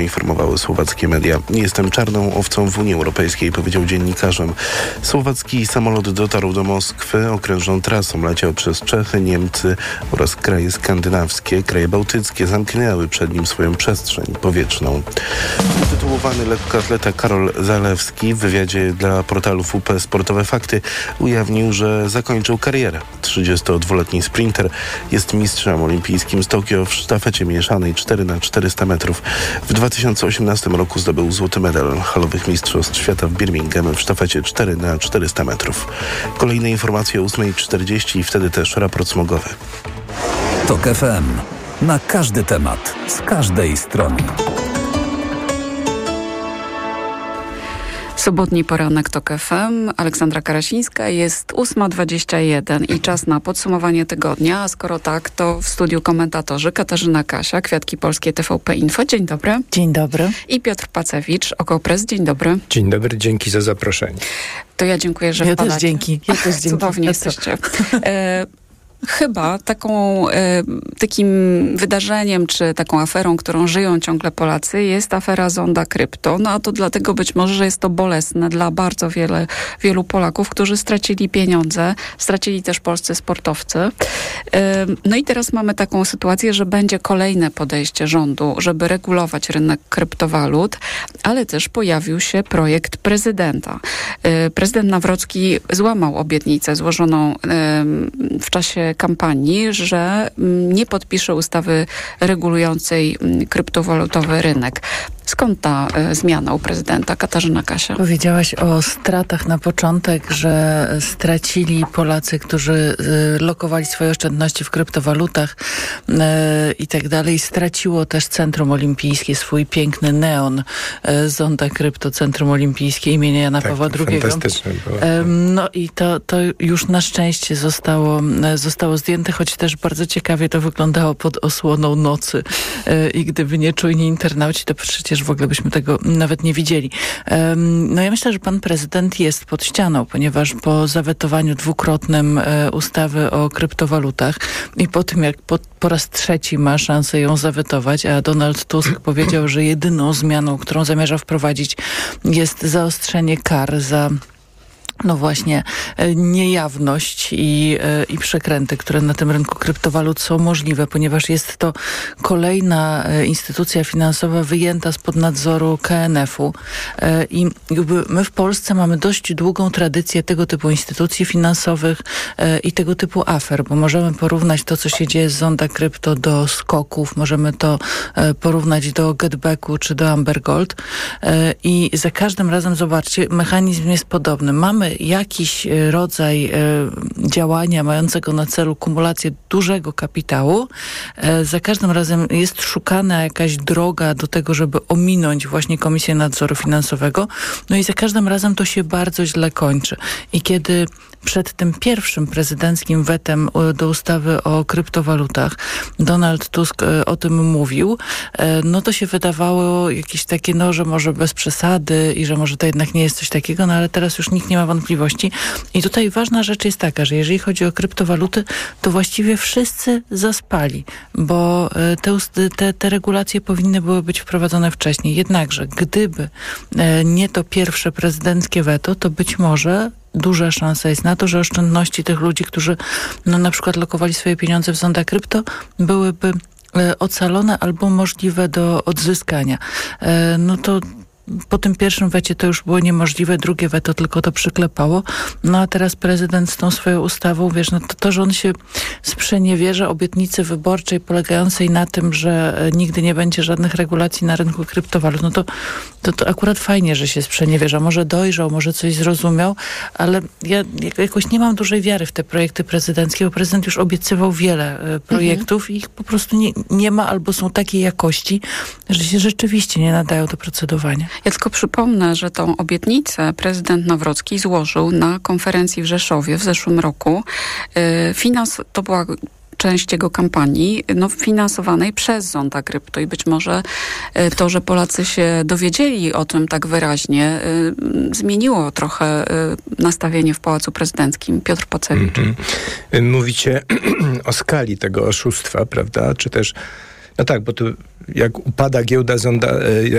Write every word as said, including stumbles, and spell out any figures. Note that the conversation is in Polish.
Informowały słowackie media. Jestem czarną owcą w Unii Europejskiej, powiedział dziennikarzom. Słowacki samolot dotarł do Moskwy. Okrężną trasą leciał przez Czechy, Niemcy oraz kraje skandynawskie. Kraje bałtyckie zamknęły przed nim swoją przestrzeń powietrzną. Tytułowany lekkoatleta Karol Zalewski w wywiadzie dla portalu W P Sportowe Fakty ujawnił, że zakończył karierę. trzydziestodwuletni sprinter jest mistrzem olimpijskim z Tokio w sztafecie mieszanej cztery na czterysta metrów. W dwa tysiące osiemnastym roku zdobył złoty medal halowych mistrzostw świata w Birmingham w sztafecie cztery na czterysta metrów. Kolejne informacje o ósma czterdzieści i wtedy też raport smogowy. Tok F M. Na każdy temat, z każdej strony. Sobotni poranek Tok F M. Aleksandra Karasińska, jest ósma dwadzieścia jeden i czas na podsumowanie tygodnia. A skoro tak, to w studiu komentatorzy Katarzyna Kasia, Kwiatki Polskie T V P Info. Dzień dobry. Dzień dobry. I Piotr Pacewicz, Okopres. Dzień dobry. Dzień dobry, dzięki za zaproszenie. To ja dziękuję, że ja wpadacie. Też dzięki. Ja też dzięki. Cudownie jesteście. E, Chyba taką, y, takim wydarzeniem, czy taką aferą, którą żyją ciągle Polacy, jest afera Zonda Krypto. No a to dlatego być może, że jest to bolesne dla bardzo wiele, wielu Polaków, którzy stracili pieniądze, stracili też polscy sportowcy. Y, no i teraz mamy taką sytuację, że będzie kolejne podejście rządu, żeby regulować rynek kryptowalut, ale też pojawił się projekt prezydenta. Y, prezydent Nawrocki złamał obietnicę złożoną y, w czasie kampanii, że nie podpisze ustawy regulującej kryptowalutowy rynek. Skąd ta y, zmiana u prezydenta? Katarzyna Kasia. Powiedziałaś o stratach na początek, że stracili Polacy, którzy y, lokowali swoje oszczędności w kryptowalutach y, i tak dalej. Straciło też Centrum Olimpijskie swój piękny neon y, Zonda Krypto, Centrum Olimpijskie imienia Jana tak, Pawła drugiego. Fantastyczne było. Y, no i to, to już na szczęście zostało, y, zostało zdjęte, choć też bardzo ciekawie to wyglądało pod osłoną nocy y, i gdyby nie czujni internauci, to przecież w ogóle byśmy tego nawet nie widzieli. No ja myślę, że pan prezydent jest pod ścianą, ponieważ po zawetowaniu dwukrotnym ustawy o kryptowalutach i po tym, jak po, po raz trzeci ma szansę ją zawetować, a Donald Tusk powiedział, że jedyną zmianą, którą zamierza wprowadzić, jest zaostrzenie kar za no właśnie niejawność i, i przekręty, które na tym rynku kryptowalut są możliwe, ponieważ jest to kolejna instytucja finansowa wyjęta spod nadzoru K N F u i jakby my w Polsce mamy dość długą tradycję tego typu instytucji finansowych i tego typu afer, bo możemy porównać to, co się dzieje z Zonda Krypto do skoków, możemy to porównać do Getbacku czy do Amber Gold i za każdym razem, zobaczcie, mechanizm jest podobny. Mamy jakiś rodzaj e, działania mającego na celu kumulację dużego kapitału. E, za każdym razem jest szukana jakaś droga do tego, żeby ominąć właśnie Komisję Nadzoru Finansowego. No i za każdym razem to się bardzo źle kończy. I kiedy przed tym pierwszym prezydenckim wetem do ustawy o kryptowalutach Donald Tusk o tym mówił, no to się wydawało jakieś takie, no, że może bez przesady i że może to jednak nie jest coś takiego, no ale teraz już nikt nie ma wątpliwości. I tutaj ważna rzecz jest taka, że jeżeli chodzi o kryptowaluty, to właściwie wszyscy zaspali, bo te, te, te regulacje powinny były być wprowadzone wcześniej. Jednakże, gdyby nie to pierwsze prezydenckie weto, to być może duża szansa jest na to, że oszczędności tych ludzi, którzy no, na przykład lokowali swoje pieniądze w Zonda Krypto, byłyby e, ocalone albo możliwe do odzyskania. E, no to po tym pierwszym wecie to już było niemożliwe, drugie weto tylko to przyklepało. No a teraz prezydent z tą swoją ustawą, wiesz, no to, to że on się sprzeniewierza obietnicy wyborczej polegającej na tym, że nigdy nie będzie żadnych regulacji na rynku kryptowalut, no to, to, to akurat fajnie, że się sprzeniewierza. Może dojrzał, może coś zrozumiał, ale ja jakoś nie mam dużej wiary w te projekty prezydenckie, bo prezydent już obiecywał wiele e, projektów mhm. i ich po prostu nie, nie ma albo są takiej jakości, że się rzeczywiście nie nadają do procedowania. Ja tylko przypomnę, że tą obietnicę prezydent Nawrocki złożył na konferencji w Rzeszowie w zeszłym roku. Finans, to była część jego kampanii, no, finansowanej przez Zonda Krypto i być może to, że Polacy się dowiedzieli o tym tak wyraźnie, zmieniło trochę nastawienie w Pałacu Prezydenckim. Piotr Pacewicz. Mm-hmm. Mówicie o skali tego oszustwa, prawda? Czy też no tak, bo tu jak upada giełda zonda,